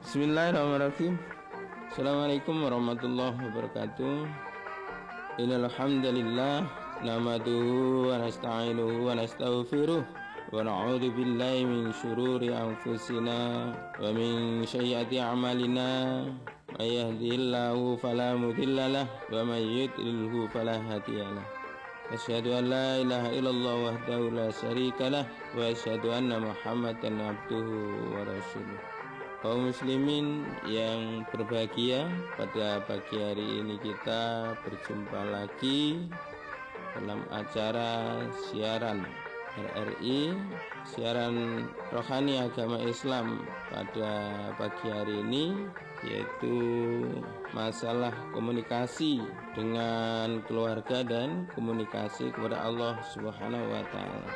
Bismillahirrahmanirrahim. Assalamualaikum warahmatullahi wabarakatuh. Innal hamdalillah nahmaduhu wa nasta'inuhu wa nastaghfiruh wa na'udzu billahi min shururi anfusina wa min sayyiati a'malina. May yahdihillahu fala mudilla lahu wa may yudlilhu fala hadiya lahu. Asyhadu an la ilaha illallah wahdahu la syarika lah wa asyhadu anna Muhammadan abduhu wa rasuluh. Kaum muslimin yang berbahagia, pada pagi hari ini kita berjumpa lagi dalam acara siaran RRI, siaran rohani agama Islam pada pagi hari ini, yaitu masalah komunikasi dengan keluarga dan komunikasi kepada Allah Subhanahu wa Ta'ala.